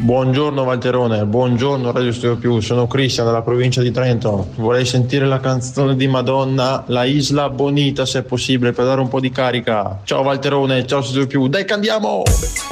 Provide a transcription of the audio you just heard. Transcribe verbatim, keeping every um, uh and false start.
Buongiorno Valterone, buongiorno Radio Studio Più, sono Cristian dalla provincia di Trento. Vorrei sentire la canzone di Madonna, La Isla Bonita, se è possibile, per dare un po' di carica. Ciao Valterone, ciao Studio Più, dai che andiamo!